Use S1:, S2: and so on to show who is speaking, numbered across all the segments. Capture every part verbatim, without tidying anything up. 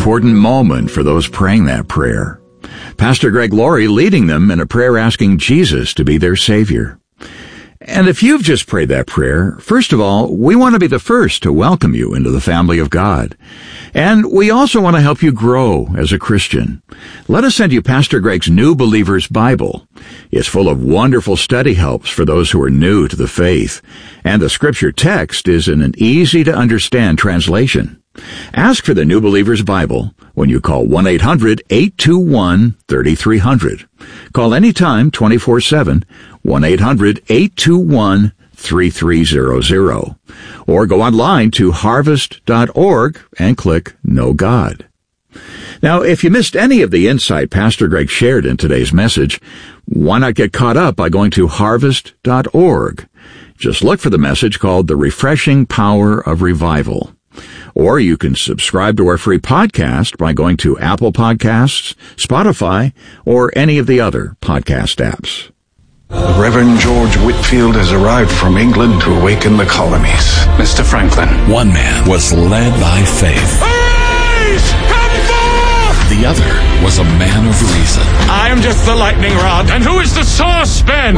S1: important moment for those praying that prayer. Pastor Greg Laurie leading them in a prayer asking Jesus to be their Savior. And if you've just prayed that prayer, first of all, we want to be the first to welcome you into the family of God. And we also want to help you grow as a Christian. Let us send you Pastor Greg's New Believer's Bible. It's full of wonderful study helps for those who are new to the faith. And the scripture text is in an easy-to-understand translation. Ask for the New Believer's Bible when you call one eight hundred eight two one three three zero zero. Call anytime twenty-four seven, one eight hundred eight two one three three zero zero. Or go online to harvest dot org and click Know God. Now, if you missed any of the insight Pastor Greg shared in today's message, why not get caught up by going to harvest dot org? Just look for the message called The Refreshing Power of Revival. Or you can subscribe to our free podcast by going to Apple Podcasts, Spotify, or any of the other podcast apps.
S2: The Reverend George Whitefield has arrived from England to awaken the colonies.
S3: Mister Franklin.
S4: One man was led by faith.
S3: Arise! Come forth!
S4: The other was a man of reason.
S3: I am just the lightning rod. And who is the saucepan?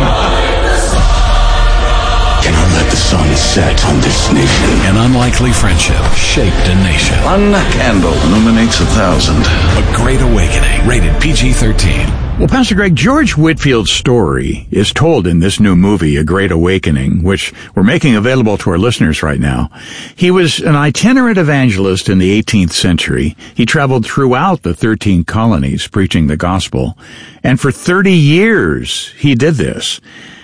S5: Cannot let the sun set on this nation.
S4: An unlikely friendship shaped a nation.
S2: One candle illuminates a thousand.
S4: A Great Awakening. Rated P G thirteen.
S1: Well, Pastor Greg, George Whitefield's story is told in this new movie, A Great Awakening, which we're making available to our listeners right now. He was an itinerant evangelist in the eighteenth century. He traveled throughout the thirteen colonies preaching the gospel. And for thirty years, he did this.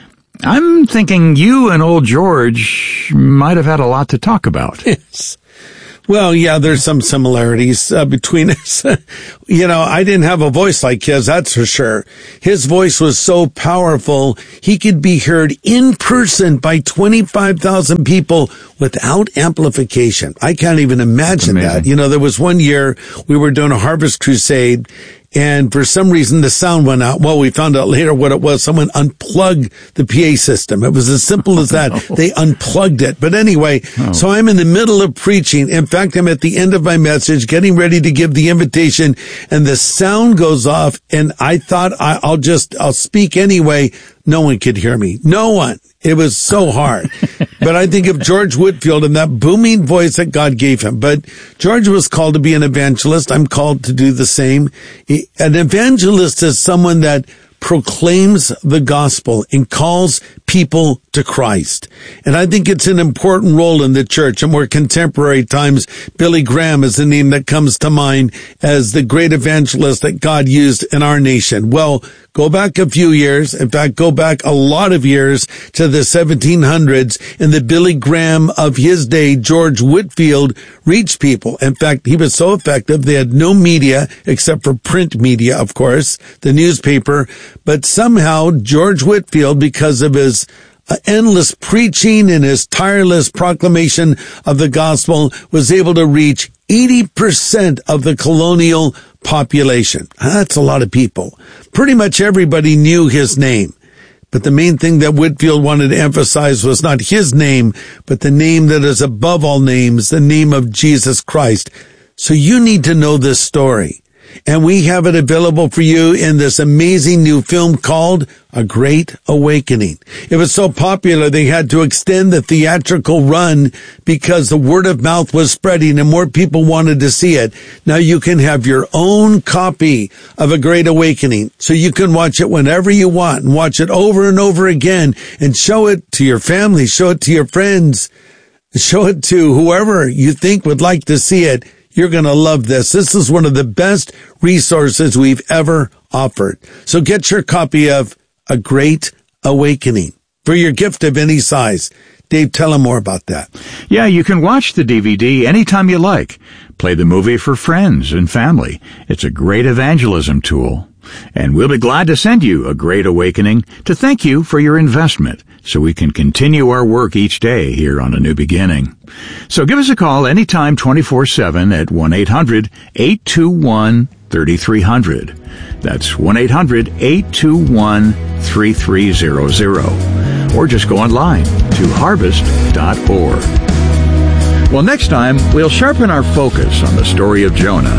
S1: I'm thinking you and old George might have had a lot to talk about.
S6: Yes. Well, yeah, there's some similarities uh, between us. You know, I didn't have a voice like his, that's for sure. His voice was so powerful, he could be heard in person by twenty-five thousand people without amplification. I can't even imagine that. You know, there was one year we were doing a harvest crusade, and for some reason the sound went out. Well, we found out later what it was. Someone unplugged the P A system. It was as simple as that. Oh, no. They unplugged it. But anyway, oh. So I'm in the middle of preaching. In fact, I'm at the end of my message, getting ready to give the invitation, and the sound goes off, and I thought I, I'll just, I'll speak anyway. No one could hear me. No one. It was so hard. But I think of George Whitefield and that booming voice that God gave him. But George was called to be an evangelist. I'm called to do the same. An evangelist is someone that proclaims the gospel and calls people to Christ. And I think it's an important role in the church. In more contemporary times, Billy Graham is the name that comes to mind as the great evangelist that God used in our nation. Well, go back a few years. In fact, go back a lot of years to the seventeen hundreds, and the Billy Graham of his day, George Whitefield, reached people. In fact, he was so effective, they had no media except for print media, of course, the newspaper. But somehow George Whitefield, because of his uh, endless preaching and his tireless proclamation of the gospel, was able to reach eighty percent of the colonial population. That's a lot of people. Pretty much everybody knew his name. But the main thing that Whitefield wanted to emphasize was not his name, but the name that is above all names, the name of Jesus Christ. So you need to know this story. And we have it available for you in this amazing new film called A Great Awakening. It was so popular they had to extend the theatrical run because the word of mouth was spreading and more people wanted to see it. Now you can have your own copy of A Great Awakening, so you can watch it whenever you want and watch it over and over again and show it to your family, show it to your friends, show it to whoever you think would like to see it. You're going to love this. This is one of the best resources we've ever offered. So get your copy of A Great Awakening for your gift of any size. Dave, tell them more about that.
S1: Yeah, you can watch the D V D anytime you like. Play the movie for friends and family. It's a great evangelism tool. And we'll be glad to send you A Great Awakening to thank you for your investment so we can continue our work each day here on A New Beginning. So give us a call anytime twenty-four seven at one eight hundred eight two one three three zero zero. That's one eight hundred eight two one three three zero zero. Or just go online to harvest dot org. Well, next time, we'll sharpen our focus on the story of Jonah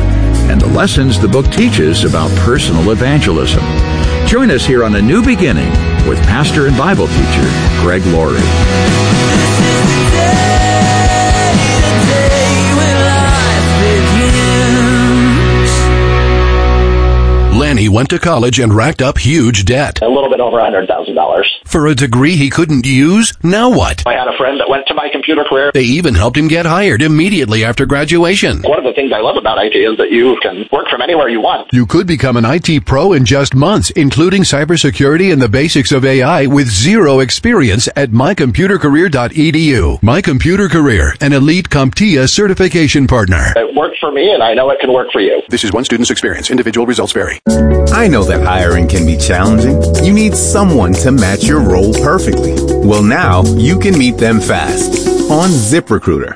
S1: and the lessons the book teaches about personal evangelism. Join us here on A New Beginning with pastor and Bible teacher Greg Laurie.
S4: Lanny went to college and racked up huge debt.
S7: A little bit over one hundred thousand dollars.
S4: For a degree he couldn't use? Now what?
S7: I had a friend that went to My Computer Career.
S4: They even helped him get hired immediately after graduation.
S7: One of the things I love about I T is that you can work from anywhere you want.
S4: You could become an I T pro in just months, including cybersecurity and the basics of A I with zero experience at my computer career dot e d u. My Computer Career, an elite CompTIA certification partner.
S7: It worked for me, and I know it can work for you.
S4: This is one student's experience. Individual results vary.
S8: I know that hiring can be challenging. You need someone to match your role perfectly. Well, now you can meet them fast on ZipRecruiter.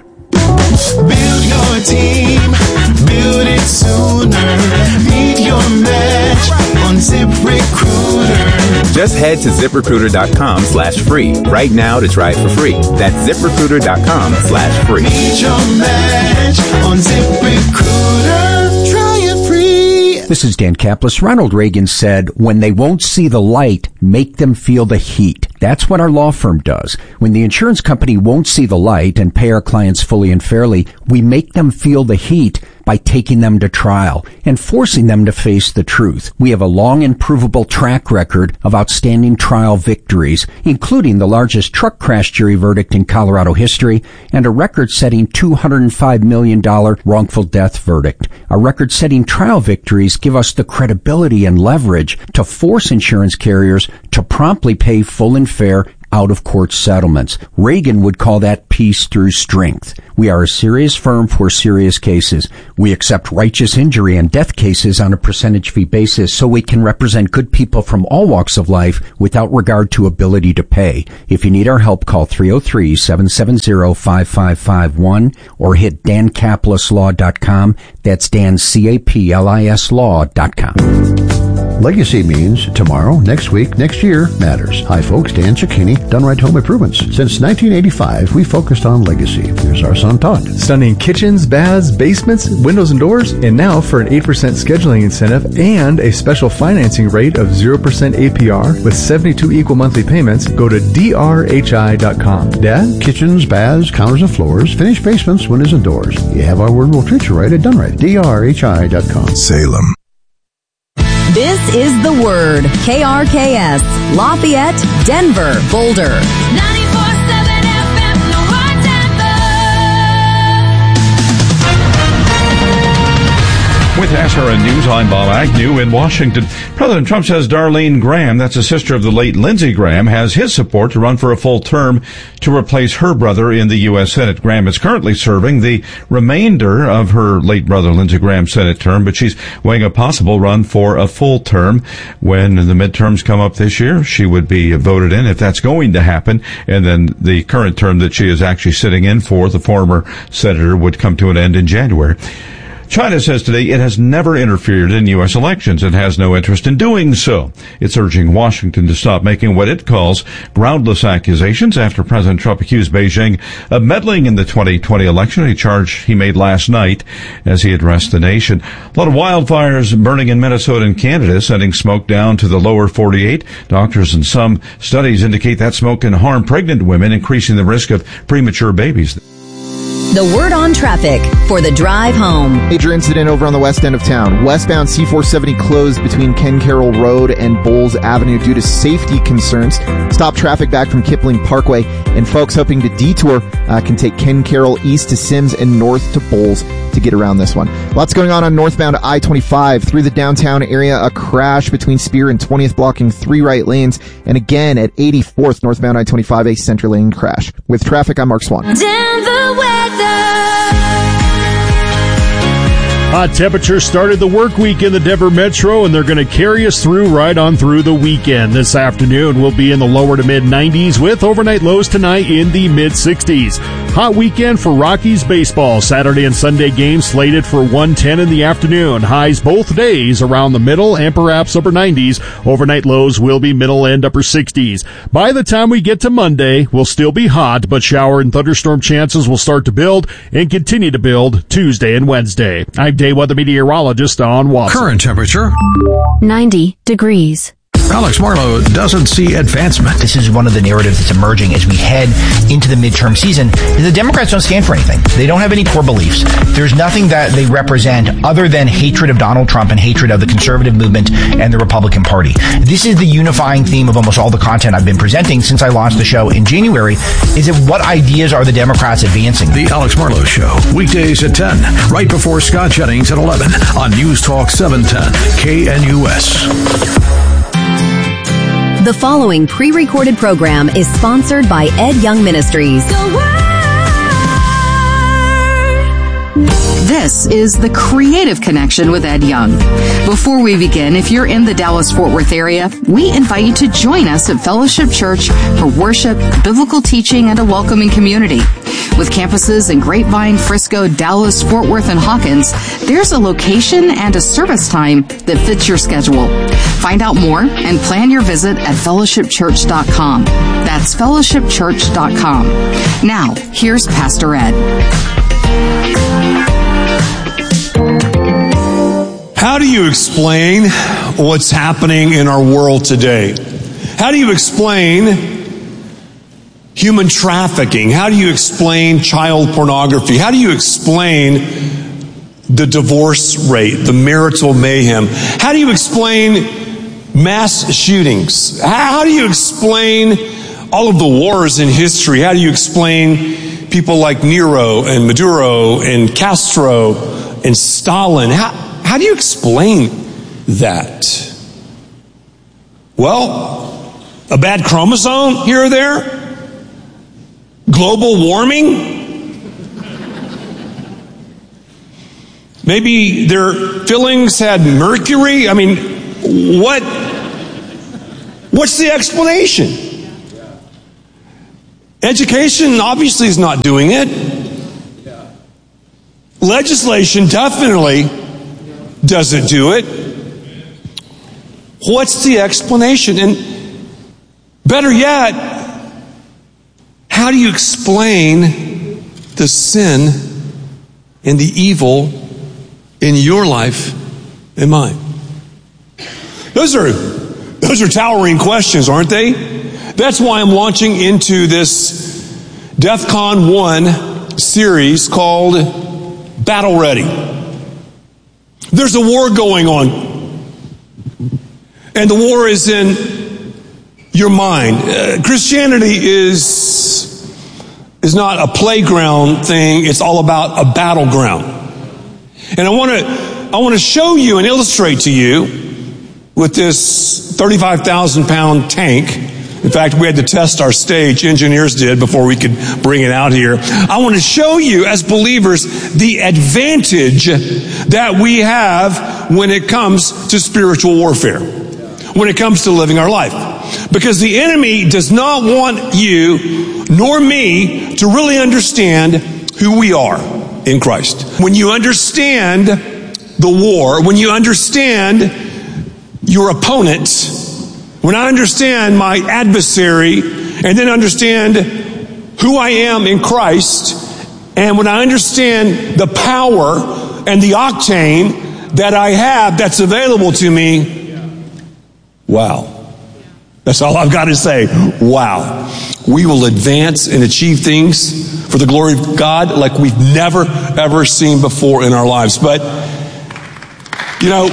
S9: Build your team, build it sooner. Meet your match on ZipRecruiter.
S8: Just head to ZipRecruiter.com slash free right now to try it for free. That's ZipRecruiter.com slash free.
S9: Meet your match on ZipRecruiter. Try it free.
S10: This is Dan Kaplis. Ronald Reagan said, when they won't see the light, make them feel the heat. That's what our law firm does. When the insurance company won't see the light and pay our clients fully and fairly, we make them feel the heat by taking them to trial and forcing them to face the truth. We have a long and provable track record of outstanding trial victories, including the largest truck crash jury verdict in Colorado history and a record-setting two hundred five million dollars wrongful death verdict. Our record-setting trial victories give us the credibility and leverage to force insurance carriers to promptly pay full and fair out-of-court settlements. Reagan would call that peace through strength. We are a serious firm for serious cases. We accept righteous injury and death cases on a percentage fee basis so we can represent good people from all walks of life without regard to ability to pay. If you need our help, call three oh three, seven seven zero, five five five one or hit dan caplis law dot com. That's Dan, C A P L I S law dot com.
S11: Legacy means tomorrow, next week, next year matters. Hi folks, Dan Cicchini, Dunright Home Improvements. Since nineteen eighty-five, we focused on legacy. Here's our son Todd.
S12: Stunning kitchens, baths, basements, windows and doors, and now for an eight percent scheduling incentive and a special financing rate of zero percent A P R with seventy-two equal monthly payments, go to D R H I dot com. Dad?
S11: Kitchens, baths, counters and floors, finished basements, windows and doors. You have our word, we'll treat you right at Dunright. D R H I dot com.
S13: Salem.
S14: This is The Word, K R K S, Lafayette, Denver, Boulder.
S15: ninety-four seven F M, the Word Denver.
S3: With S R N News, I'm Bob Agnew in Washington. President Trump says Darlene Graham, that's a sister of the late Lindsey Graham, has his support to run for a full term to replace her brother in the U S Senate. Graham is currently serving the remainder of her late brother Lindsey Graham's Senate term, but she's weighing a possible run for a full term. When the midterms come up this year, she would be voted in if that's going to happen, and then the current term that she is actually sitting in for, the former senator, would come to an end in January. China says today it has never interfered in U S elections and has no interest in doing so. It's urging Washington to stop making what it calls groundless accusations after President Trump accused Beijing of meddling in the twenty twenty election, a charge he made last night as he addressed the nation. A lot of wildfires burning in Minnesota and Canada, sending smoke down to the lower forty-eight. Doctors and some studies indicate that smoke can harm pregnant women, increasing the risk of premature babies.
S14: The Word on Traffic for the drive home.
S16: Major incident over on the west end of town. Westbound C four seventy closed between Ken Carroll Road and Bowles Avenue due to safety concerns. Stop traffic back from Kipling Parkway. And folks hoping to detour uh, can take Ken Carroll east to Sims and north to Bowles to get around this one. Lots going on on northbound I twenty-five. Through the downtown area, a crash between Spear and twentieth blocking three right lanes. And again at eighty-fourth northbound I twenty-five, a center lane crash. With traffic, I'm Mark Swan.
S15: Denver weather.
S17: Hot temperatures started the work week in the Denver Metro, and they're going to carry us through right on through the weekend. This afternoon, we'll be in the lower to mid nineties with overnight lows tonight in the mid sixties. Hot weekend for Rockies baseball. Saturday and Sunday games slated for one ten in the afternoon. Highs both days around the middle and perhaps upper nineties. Overnight lows will be middle and upper sixties. By the time we get to Monday, we'll still be hot, but shower and thunderstorm chances will start to build and continue to build Tuesday and Wednesday. I'm day weather meteorologist Don Watson.
S13: Current temperature
S18: ninety degrees.
S13: Alex Marlowe doesn't see advancement.
S19: This is one of the narratives that's emerging as we head into the midterm season. The Democrats don't stand for anything. They don't have any core beliefs. There's nothing that they represent other than hatred of Donald Trump and hatred of the conservative movement and the Republican Party. This is the unifying theme of almost all the content I've been presenting since I launched the show in January, is that what ideas are the Democrats advancing?
S13: The Alex Marlowe Show, weekdays at ten, right before Scott Jennings at eleven on News Talk seven ten, K N U S.
S14: The following pre-recorded program is sponsored by Ed Young Ministries.
S20: This is The Creative Connection with Ed Young. Before we begin, if you're in the Dallas-Fort Worth area, we invite you to join us at Fellowship Church for worship, biblical teaching, and a welcoming community. With campuses in Grapevine, Frisco, Dallas, Fort Worth, and Hawkins, there's a location and a service time that fits your schedule. Find out more and plan your visit at fellowship church dot com. That's fellowship church dot com. Now, here's Pastor Ed.
S21: How do you explain what's happening in our world today? How do you explain human trafficking? How do you explain child pornography? How do you explain the divorce rate, the marital mayhem? How do you explain mass shootings? How do you explain all of the wars in history? How do you explain people like Nero and Maduro and Castro and Stalin? How, how do you explain that? Well, a bad chromosome here or there? Global warming? Maybe their fillings had mercury? I mean, what? What's the explanation? Education obviously is not doing it. Legislation definitely doesn't do it. What's the explanation? And better yet, how do you explain the sin and the evil in your life and mine? Those are, those are towering questions, aren't they? That's why I'm launching into this DEFCON one series called Battle Ready. There's a war going on. And the war is in your mind. Uh, Christianity is is not a playground thing. It's all about a battleground. And I want to I want to show you and illustrate to you with this thirty-five thousand pound tank. In fact, we had to test our stage. Engineers did before we could bring it out here. I want to show you as believers the advantage that we have when it comes to spiritual warfare, when it comes to living our life. Because the enemy does not want you nor me to really understand who we are in Christ. When you understand the war, when you understand your opponent, when I understand my adversary, and then understand who I am in Christ, and when I understand the power and the octane that I have that's available to me, wow. That's all I've got to say. Wow. We will advance and achieve things for the glory of God like we've never, ever seen before in our lives. But, you know,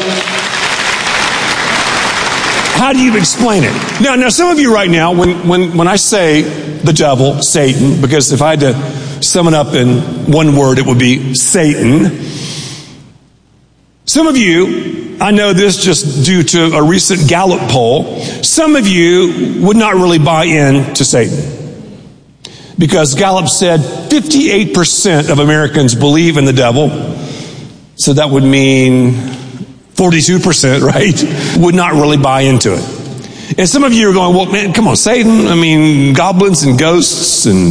S21: how do you explain it? Now, now, some of you right now, when, when, when I say the devil, Satan, because if I had to sum it up in one word, it would be Satan. Some of you, I know this just due to a recent Gallup poll, some of you would not really buy in to Satan. Because Gallup said fifty-eight percent of Americans believe in the devil. So that would mean forty-two percent, right, would not really buy into it. And some of you are going, well, man, come on, Satan, I mean, goblins and ghosts and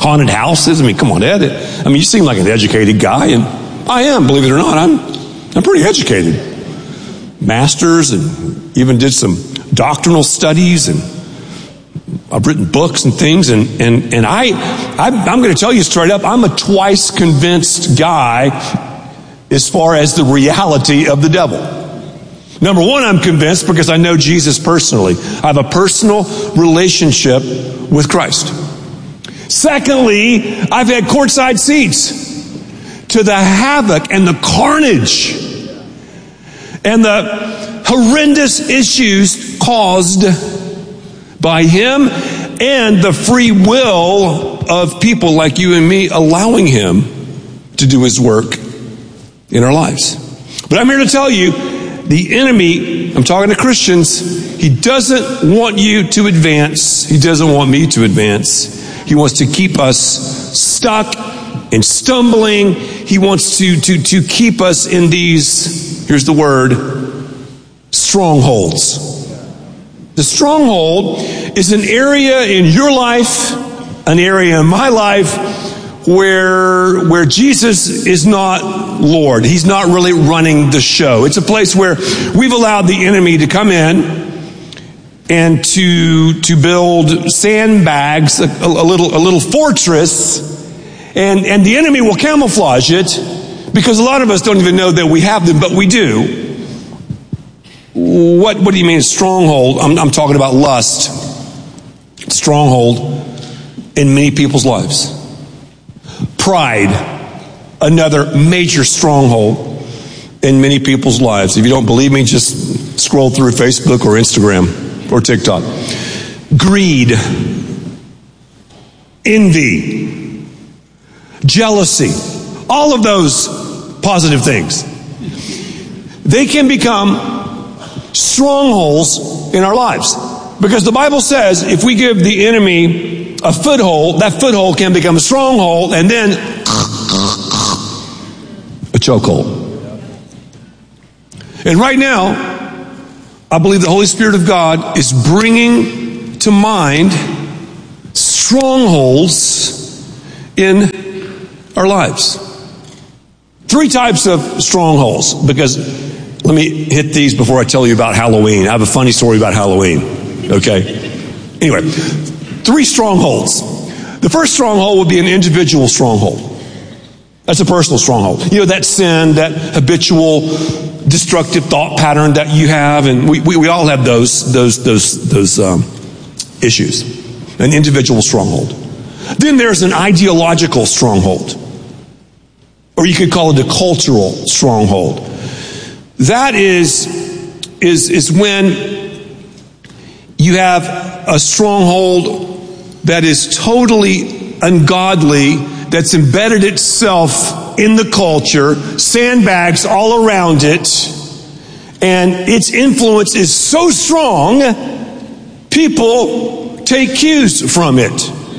S21: haunted houses. I mean, come on, Ed. I mean, you seem like an educated guy, and I am, believe it or not. I'm, I'm pretty educated. Masters, and even did some doctrinal studies, and I've written books and things, and, and, and I, I'm, I'm going to tell you straight up, I'm a twice convinced guy as far as the reality of the devil. Number one, I'm convinced because I know Jesus personally. I have a personal relationship with Christ. Secondly, I've had courtside seats to the havoc and the carnage and the horrendous issues caused by him and the free will of people like you and me allowing him to do his work in our lives. But I'm here to tell you, the enemy, I'm talking to Christians, he doesn't want you to advance. He doesn't want me to advance. He wants to keep us stuck and stumbling. He wants to, to, to keep us in these, here's the word, strongholds. The stronghold is an area in your life, an area in my life, where, where Jesus is not Lord. He's not really running the show. It's a place where we've allowed the enemy to come in and to, to build sandbags, a, a little, a little fortress, and, and the enemy will camouflage it, because a lot of us don't even know that we have them, but we do. What, what do you mean stronghold? I'm, I'm talking about lust. Stronghold in many people's lives. Pride, another major stronghold in many people's lives. If you don't believe me, just scroll through Facebook or Instagram or TikTok. Greed, envy, jealousy, all of those positive things. They can become strongholds in our lives. Because the Bible says if we give the enemy a foothold, that foothold can become a stronghold and then a chokehold. And right now, I believe the Holy Spirit of God is bringing to mind strongholds in our lives. Three types of strongholds, because let me hit these before I tell you about Halloween. I have a funny story about Halloween. Okay? Anyway, three strongholds. The first stronghold would be an individual stronghold. That's a personal stronghold. You know, that sin, that habitual, destructive thought pattern that you have, and we, we, we all have those, those, those, those um, issues. An individual stronghold. Then there's an ideological stronghold. Or you could call it a cultural stronghold. That is, is, is when you have a stronghold that is totally ungodly, that's embedded itself in the culture, sandbags all around it, and its influence is so strong, people take cues from it.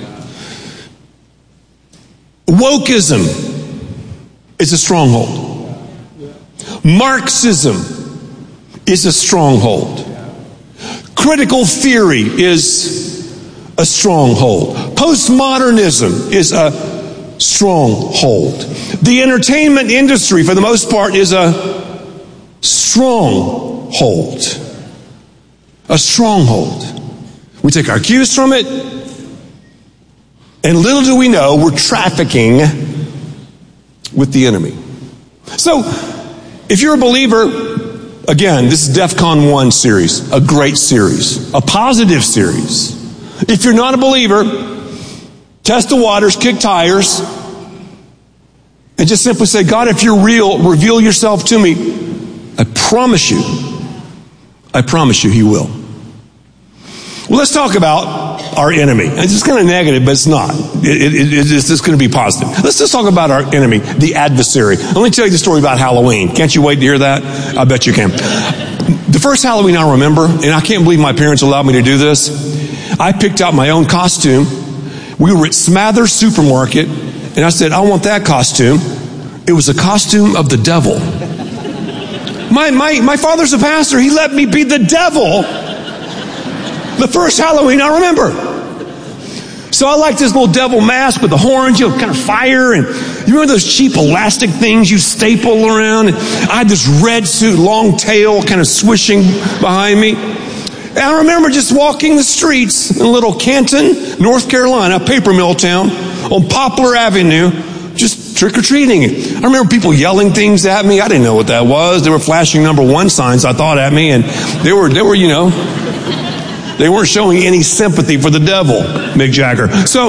S21: Wokeism is a stronghold. Marxism is a stronghold. Critical theory is a stronghold. Postmodernism is a stronghold. The entertainment industry, for the most part, is a stronghold. A stronghold. We take our cues from it, and little do we know we're trafficking with the enemy. So, if you're a believer, again, this is DEFCON one series, a great series, a positive series. If you're not a believer, test the waters, kick tires, and just simply say, God, if you're real, reveal yourself to me. I promise you, I promise you he will. Well, let's talk about our enemy. And it's kind of negative, but it's not. It, it, it, it's just going to be positive. Let's just talk about our enemy, the adversary. Let me tell you the story about Halloween. Can't you wait to hear that? I bet you can. The first Halloween I remember, and I can't believe my parents allowed me to do this, I picked out my own costume. We were at Smathers Supermarket, and I said, I want that costume. It was a costume of the devil. My, my, my father's a pastor. He let me be the devil the first Halloween I remember. So I like this little devil mask with the horns, you know, kind of fire. And you remember those cheap elastic things you staple around? And I had this red suit, long tail, kind of swishing behind me. And I remember just walking the streets in little Canton, North Carolina, paper mill town, on Poplar Avenue, just trick-or-treating. I remember people yelling things at me. I didn't know what that was. They were flashing number one signs, I thought, at me. And they were, they were, you know, they weren't showing any sympathy for the devil, Mick Jagger. So,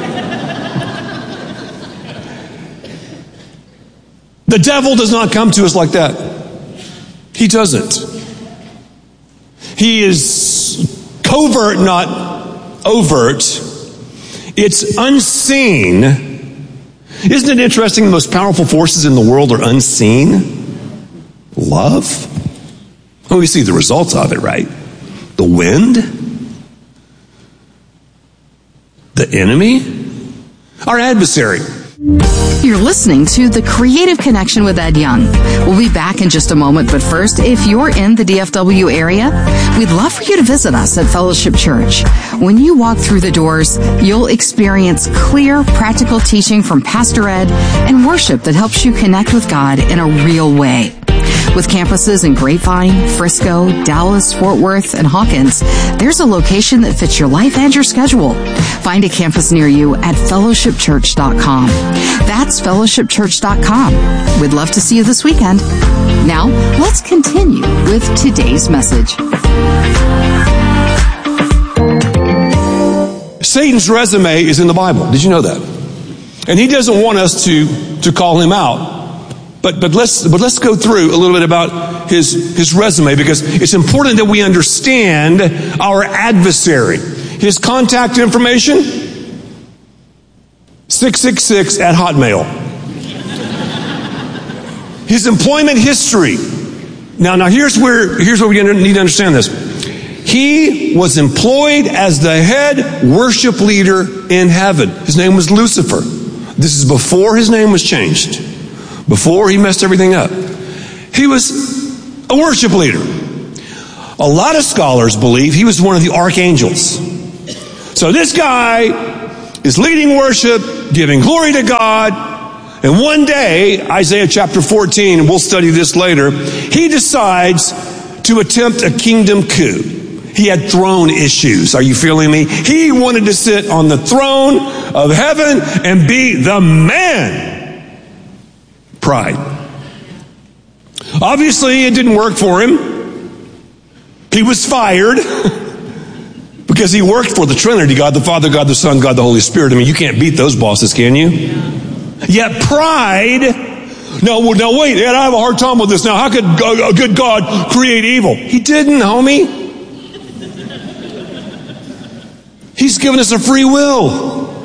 S21: the devil does not come to us like that. He doesn't. He is covert, not overt. It's unseen. Isn't it interesting the most powerful forces in the world are unseen? Love. Well, we see the results of it, right? The wind. The enemy. Our adversary.
S20: You're listening to The Creative Connection with Ed Young. We'll be back in just a moment, but first, if you're in the D F W area, we'd love for you to visit us at Fellowship Church. When you walk through the doors, you'll experience clear, practical teaching from Pastor Ed and worship that helps you connect with God in a real way. With campuses in Grapevine, Frisco, Dallas, Fort Worth, and Hawkins, there's a location that fits your life and your schedule. Find a campus near you at fellowship church dot com. That's fellowship church dot com. We'd love to see you this weekend. Now, let's continue with today's message.
S21: Satan's resume is in the Bible. Did you know that? And he doesn't want us to, to call him out. But but let's but let's go through a little bit about his his resume, because it's important that we understand our adversary. His contact information, six six six at Hotmail. His employment history. Now now here's where here's where we need to understand this. He was employed as the head worship leader in heaven. His name was Lucifer. This is before his name was changed. Before he messed everything up. He was a worship leader. A lot of scholars believe he was one of the archangels. So this guy is leading worship, giving glory to God, and one day, Isaiah chapter fourteen, and we'll study this later, he decides to attempt a kingdom coup. He had throne issues. Are you feeling me? He wanted to sit on the throne of heaven and be the man. Pride. Obviously, it didn't work for him. He was fired because he worked for the Trinity, God the Father, God the Son, God the Holy Spirit. I mean, you can't beat those bosses, can you? Yet pride, no, no, wait, Ed, I have a hard time with this now. How could a good God create evil? He didn't, homie. He's given us a free will.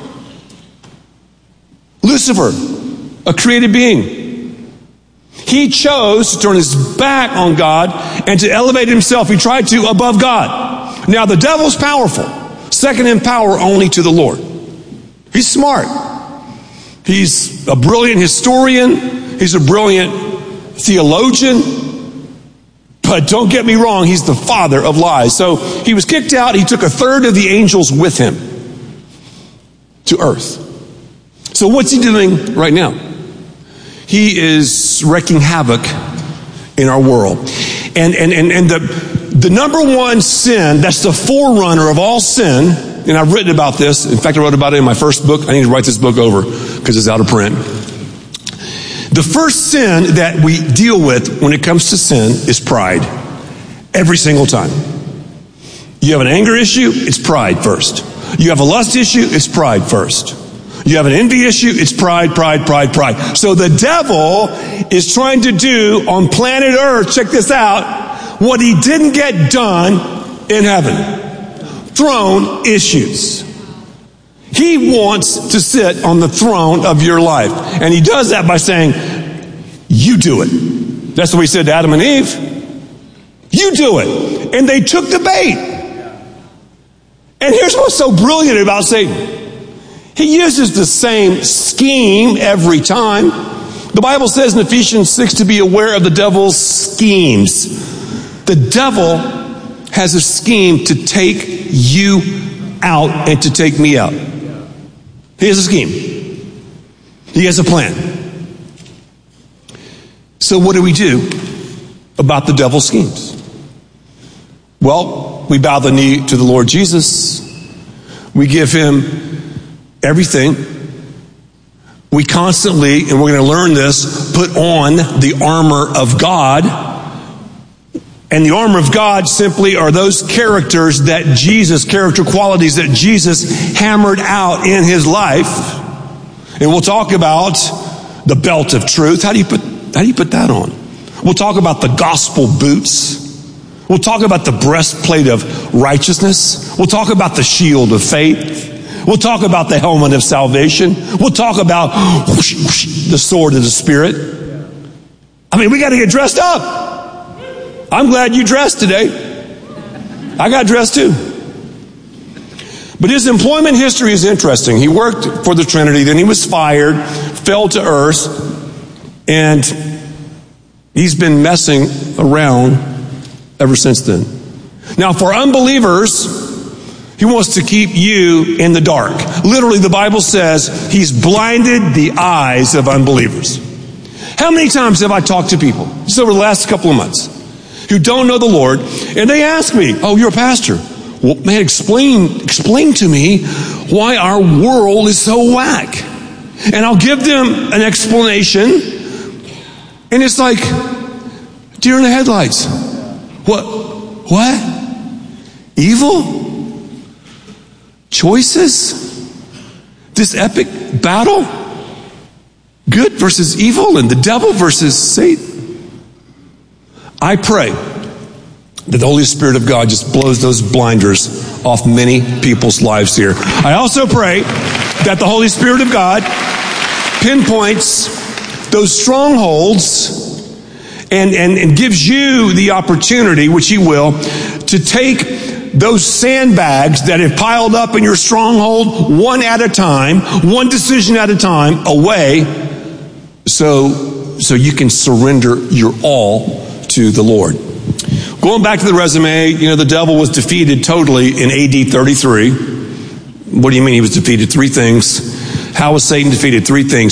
S21: Lucifer, a created being. He chose to turn his back on God and to elevate himself. He tried to above God. Now the devil's powerful. Second in power only to the Lord. He's smart. He's a brilliant historian. He's a brilliant theologian. But don't get me wrong, he's the father of lies. So he was kicked out. He took a third of the angels with him to earth. So what's he doing right now? He is wreaking havoc in our world. And and and, and the, the number one sin, that's the forerunner of all sin, and I've written about this. In fact, I wrote about it in my first book. I need to write this book over because it's out of print. The first sin that we deal with when it comes to sin is pride. Every single time. You have an anger issue, it's pride first. You have a lust issue, it's pride first. You have an envy issue, it's pride, pride, pride, pride. So the devil is trying to do on planet Earth, check this out, what he didn't get done in heaven. Throne issues. He wants to sit on the throne of your life. And he does that by saying, you do it. That's what he said to Adam and Eve. You do it. And they took the bait. And here's what's so brilliant about Satan. He uses the same scheme every time. The Bible says in Ephesians six to be aware of the devil's schemes. The devil has a scheme to take you out and to take me out. He has a scheme. He has a plan. So what do we do about the devil's schemes? Well, we bow the knee to the Lord Jesus. We give him everything. We constantly, and we're going to learn this, put on the armor of God. And the armor of God simply are those characters that Jesus, character qualities that Jesus hammered out in his life. And we'll talk about the belt of truth. How do you put, how do you put that on? We'll talk about the gospel boots. We'll talk about the breastplate of righteousness. We'll talk about the shield of faith. We'll talk about the helmet of salvation. We'll talk about whoosh, whoosh, the sword of the Spirit. I mean, we got to get dressed up. I'm glad you dressed today. I got dressed too. But his employment history is interesting. He worked for the Trinity, then he was fired, fell to earth, and he's been messing around ever since then. Now, for unbelievers, he wants to keep you in the dark. Literally, the Bible says he's blinded the eyes of unbelievers. How many times have I talked to people, just over the last couple of months, who don't know the Lord, and they ask me, oh, you're a pastor. Well, man, explain, explain to me why our world is so whack. And I'll give them an explanation, and it's like deer in the headlights. What? What? Evil? Choices? This epic battle? Good versus evil, and the devil versus Satan. I pray that the Holy Spirit of God just blows those blinders off many people's lives here. I also pray that the Holy Spirit of God pinpoints those strongholds and, and, and gives you the opportunity, which he will, to take those sandbags that have piled up in your stronghold one at a time, one decision at a time, away, so, so you can surrender your all to the Lord. Going back to the resume, you know, the devil was defeated totally in A D thirty-three. What do you mean he was defeated? Three things. How was Satan defeated? Three things.